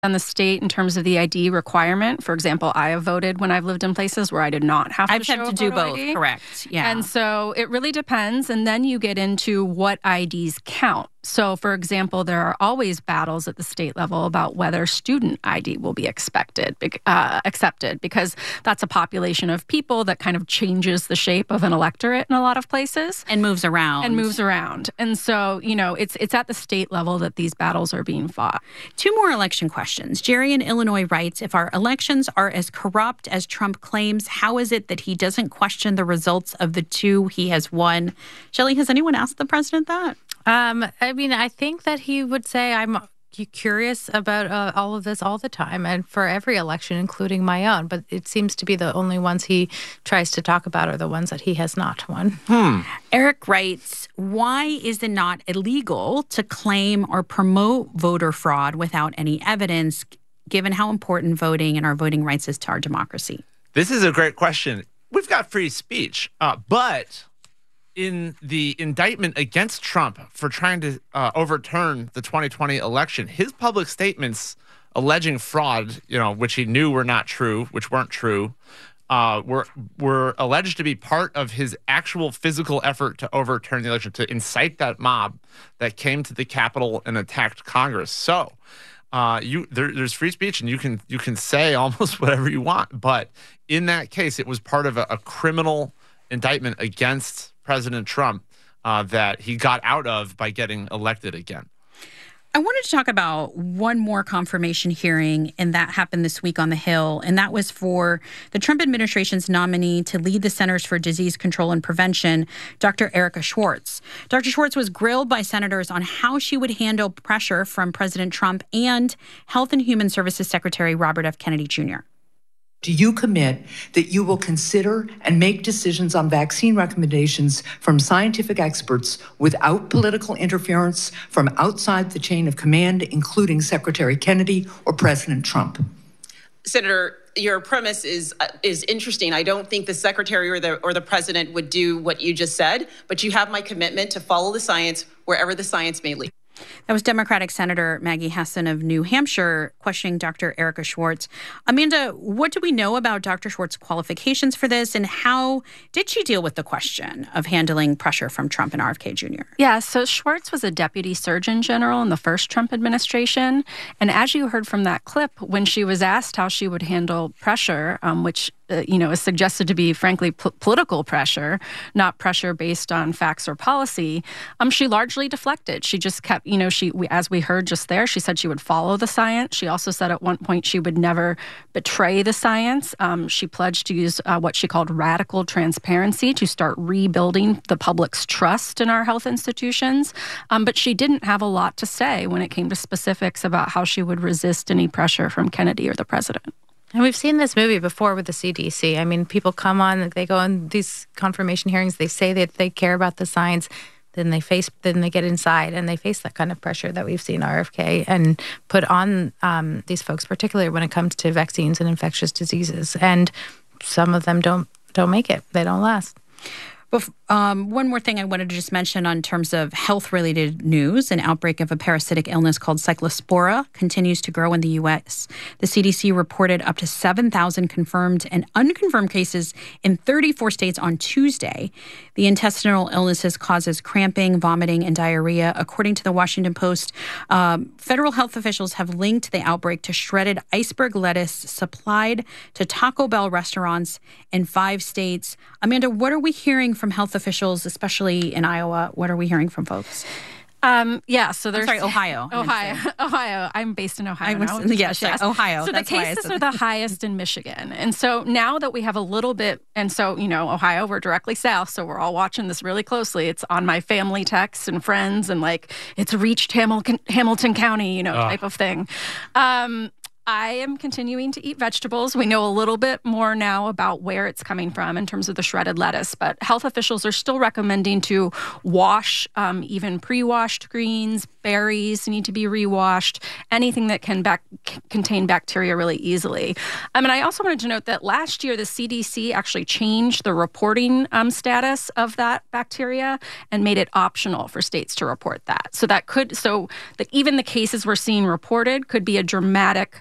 on the state in terms of the ID requirement. For example, I have voted when I've lived in places where I did not have to I've had to do both, ID. correct. Yeah. And so it really depends. And then you get into what IDs count. So, for example, there are always battles at the state level about whether student ID will be accepted because that's a population of people that kind of changes the shape of an electorate in a lot of places. And moves around. And so, it's at the state level that these battles are being fought. Two more election questions. Jerry in Illinois writes, if our elections are as corrupt as Trump claims, how is it that he doesn't question the results of the two he has won? Shelley, has anyone asked the president that? I think that he would say, I'm curious about all of this all the time and for every election, including my own. But it seems to be the only ones he tries to talk about are the ones that he has not won. Eric writes, why is it not illegal to claim or promote voter fraud without any evidence, given how important voting and our voting rights is to our democracy? This is a great question. We've got free speech, but in the indictment against Trump for trying to overturn the 2020 election, his public statements alleging fraud, which he knew were not true, which weren't true, were alleged to be part of his actual physical effort to overturn the election, to incite that mob that came to the Capitol and attacked Congress. So there's free speech, and you can say almost whatever you want. But in that case, it was part of a criminal indictment against President Trump that he got out of by getting elected again. I wanted to talk about one more confirmation hearing, and that happened this week on the Hill, and that was for the Trump administration's nominee to lead the Centers for Disease Control and Prevention, Dr. Erika Schwartz. Dr. Schwartz was grilled by senators on how she would handle pressure from President Trump and Health and Human Services Secretary Robert F. Kennedy Jr. Do you commit that you will consider and make decisions on vaccine recommendations from scientific experts without political interference from outside the chain of command, including Secretary Kennedy or President Trump? Senator, your premise is interesting. I don't think the secretary or the president would do what you just said, but you have my commitment to follow the science wherever the science may lead. That was Democratic Senator Maggie Hassan of New Hampshire questioning Dr. Erika Schwartz. Amanda, what do we know about Dr. Schwartz's qualifications for this, and how did she deal with the question of handling pressure from Trump and RFK Jr.? Yeah, so Schwartz was a deputy surgeon general in the first Trump administration. And as you heard from that clip, when she was asked how she would handle pressure, which is suggested to be, frankly, political pressure, not pressure based on facts or policy, she largely deflected. She just kept, as we heard just there, she said she would follow the science. She also said at one point she would never betray the science. She pledged to use what she called radical transparency to start rebuilding the public's trust in our health institutions. But she didn't have a lot to say when it came to specifics about how she would resist any pressure from Kennedy or the president. And we've seen this movie before with the CDC. I mean, people come on, they go on these confirmation hearings, they say that they care about the science, then they get inside and they face that kind of pressure that we've seen RFK and put on these folks, particularly when it comes to vaccines and infectious diseases. And some of them don't make it. They don't last. One more thing I wanted to just mention on terms of health-related news. An outbreak of a parasitic illness called Cyclospora continues to grow in the U.S. The CDC reported up to 7,000 confirmed and unconfirmed cases in 34 states on Tuesday. The intestinal illnesses causes cramping, vomiting, and diarrhea. According to the Washington Post, federal health officials have linked the outbreak to shredded iceberg lettuce supplied to Taco Bell restaurants in 5 states. Amanda, what are we hearing from health officials, especially in Iowa? What are we hearing from folks? So there's... Ohio. Ohio. I'm based in Ohio. Yes, Ohio. So the cases are the highest in Michigan. And so now that we have a little bit, and so, Ohio, we're directly south, so we're all watching this really closely. It's on my family texts and friends, and it's reached Hamilton County, type of thing. I am continuing to eat vegetables. We know a little bit more now about where it's coming from in terms of the shredded lettuce, but health officials are still recommending to wash even pre-washed greens. Berries need to be re-washed. Anything that can contain bacteria really easily. And I also wanted to note that last year the CDC actually changed the reporting status of that bacteria and made it optional for states to report that. So that even the cases we're seeing reported could be a dramatic